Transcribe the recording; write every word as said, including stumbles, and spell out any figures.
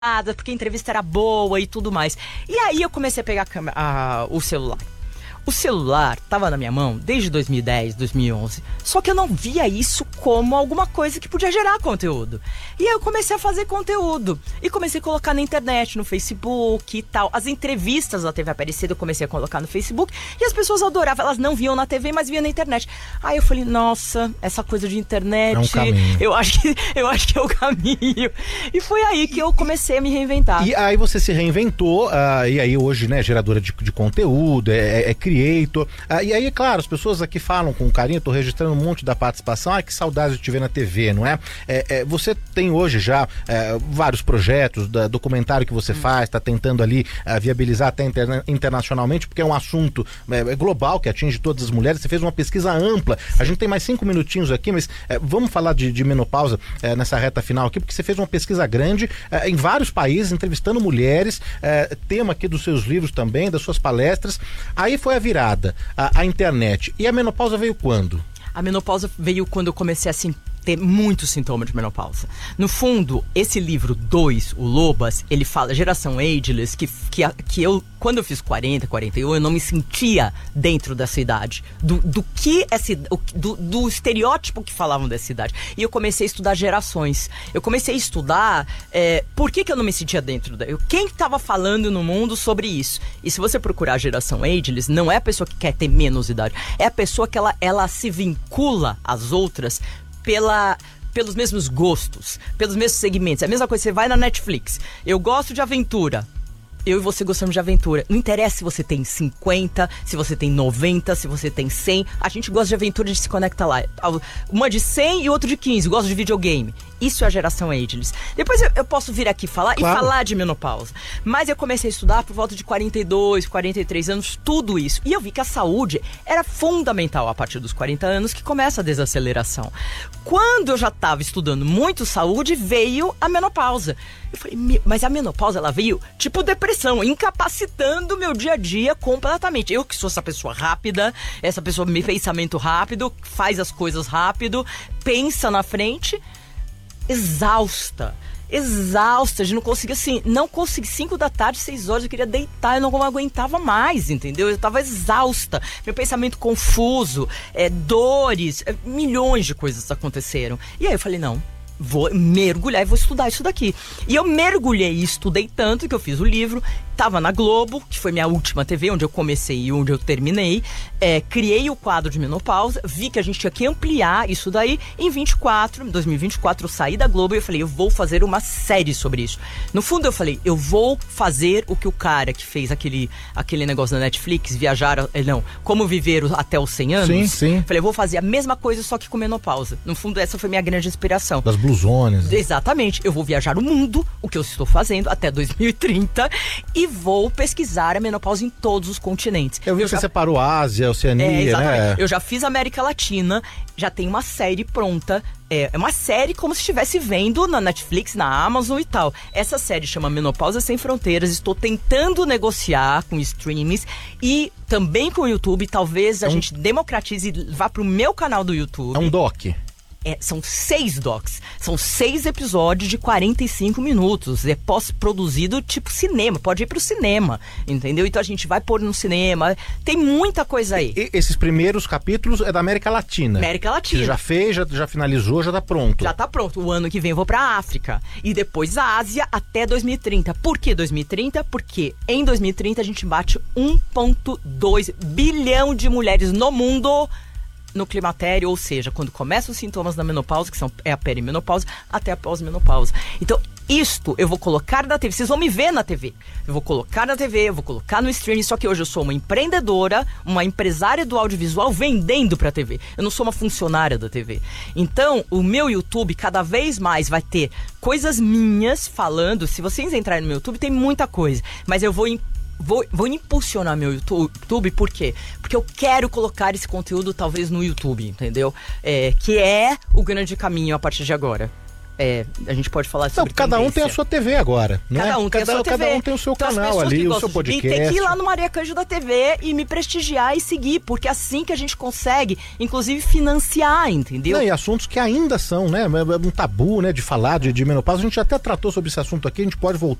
porque a entrevista era boa e tudo mais. E aí eu comecei a pegar a câmera, a, o celular. O celular estava na minha mão desde dois mil e dez, dois mil e onze. Só que eu não via isso como alguma coisa que podia gerar conteúdo. E aí eu comecei a fazer conteúdo. E comecei a colocar na internet, no Facebook e tal. As entrevistas da T V Aparecida eu comecei a colocar no Facebook. E as pessoas adoravam. Elas não viam na T V, mas viam na internet. Aí eu falei, nossa, essa coisa de internet... É um caminho. Eu acho que, eu acho que é o caminho. E foi aí que eu comecei a me reinventar. E aí você se reinventou. Uh, e aí hoje, né, geradora de, de conteúdo, é, é creator. Uh, e aí, claro, as pessoas aqui falam com carinho, eu tô registrando um monte da participação. Ah, que saudade de te ver na T V, não é? é, é você tem hoje já é, vários projetos, da, documentário que você faz, tá tentando ali uh, viabilizar até interna- internacionalmente, porque é um assunto é, global que atinge todas as mulheres. Você fez uma pesquisa ampla. A gente tem mais cinco minutinhos aqui, mas é, vamos falar de, de menopausa é, nessa reta final aqui, porque você fez uma pesquisa grande é, em vários países, entrevistando mulheres, é, tema aqui dos seus livros também, das suas palestras. Aí foi a virada, a, a internet. E a menopausa veio quando? A menopausa veio quando eu comecei a assim, ter muitos sintomas de menopausa. No fundo, esse livro dois, o Lobas, ele fala geração ageless, que, que, que eu, quando eu fiz quarenta, quarenta e um, eu não me sentia dentro dessa idade. Do, do que essa, do, do estereótipo que falavam dessa idade. E eu comecei a estudar gerações. Eu comecei a estudar é, por que, que eu não me sentia dentro da... Quem estava falando no mundo sobre isso? E se você procurar a geração ageless, não é a pessoa que quer ter menos idade. É a pessoa que ela, ela se vincula às outras pela, pelos mesmos gostos, pelos mesmos segmentos. É a mesma coisa, você vai na Netflix. Eu gosto de aventura. Eu e você gostamos de aventura. Não interessa se você tem cinquenta, se você tem noventa, se você tem cem. A gente gosta de aventura, a gente se conecta lá. Uma de cem e outra de quinze. Gosto de videogame. Isso é a geração ageless. Depois eu, eu posso vir aqui falar claro. E falar de menopausa. Mas eu comecei a estudar por volta de quarenta e dois, quarenta e três anos, tudo isso. E eu vi que a saúde era fundamental a partir dos quarenta anos, que começa a desaceleração. Quando eu já estava estudando muito saúde, veio a menopausa. Eu falei, mas a menopausa, ela veio tipo depressão, incapacitando o meu dia a dia completamente. Eu que sou essa pessoa rápida, essa pessoa me pensamento rápido, faz as coisas rápido, pensa na frente, exausta. Exausta, a gente não conseguia assim, não consegui, cinco da tarde, seis horas, eu queria deitar, eu não aguentava mais, entendeu? Eu tava exausta, meu pensamento confuso, é, dores, é, milhões de coisas aconteceram. E aí eu falei, não, vou mergulhar e vou estudar isso daqui. E eu mergulhei e estudei tanto que eu fiz o livro, tava na Globo, que foi minha última T V, onde eu comecei e onde eu terminei, é, criei o quadro de menopausa, vi que a gente tinha que ampliar isso daí. Em vinte e quatro, dois mil e vinte e quatro, eu saí da Globo e eu falei, eu vou fazer uma série sobre isso. No fundo eu falei, eu vou fazer o que o cara que fez aquele, aquele negócio na Netflix, viajar, não, como viver até os cem anos. Sim, sim. Falei, eu vou fazer a mesma coisa, só que com menopausa. No fundo essa foi minha grande inspiração. Das blusones. Exatamente, eu vou viajar o mundo, o que eu estou fazendo até dois mil e trinta, e vou pesquisar a menopausa em todos os continentes. Eu vi eu que já... você separou Ásia, Oceania, é, exatamente. né? Eu já fiz América Latina, já tem uma série pronta. É uma série como se estivesse vendo na Netflix, na Amazon e tal. Essa série chama Menopausa Sem Fronteiras. Estou tentando negociar com streams e também com o YouTube. Talvez a é um... gente democratize e vá pro meu canal do YouTube. É um doc. É, são seis docs, são seis episódios de quarenta e cinco minutos, é pós-produzido tipo cinema, pode ir pro cinema, entendeu? Então a gente vai pôr no cinema, tem muita coisa aí. E, esses primeiros capítulos é da América Latina. América Latina. Você já fez, já, já finalizou, já tá pronto. Já tá pronto, o ano que vem eu vou pra África, e depois a Ásia até dois mil e trinta. Por que dois mil e trinta? Porque em dois mil e trinta a gente bate um vírgula dois bilhão de mulheres no mundo no climatério, ou seja, quando começam os sintomas da menopausa, que são, é a perimenopausa, até a pós-menopausa. Então, isto eu vou colocar na T V, vocês vão me ver na T V. Eu vou colocar na T V, eu vou colocar no streaming, só que hoje eu sou uma empreendedora, uma empresária do audiovisual vendendo pra T V. Eu não sou uma funcionária da T V. Então, o meu YouTube cada vez mais vai ter coisas minhas falando. Se vocês entrarem no meu YouTube, tem muita coisa, mas eu vou Vou, vou impulsionar meu YouTube, por quê? Porque eu quero colocar esse conteúdo talvez no YouTube, entendeu? É, que é o grande caminho a partir de agora. é, a gente pode falar Não, sobre cada um tem a tendência. sua T V agora, né? Cada um tem cada, a sua T V. Cada um tem o seu então, as canal pessoas ali, que o seu gostam de mim podcast. tem que ir lá no Maria Cândida T V e me prestigiar e seguir, porque é assim que a gente consegue, inclusive, financiar, entendeu? Não, e assuntos que ainda são, né, um tabu, né, de falar de, de menopausa. A gente até tratou sobre esse assunto aqui, a gente pode voltar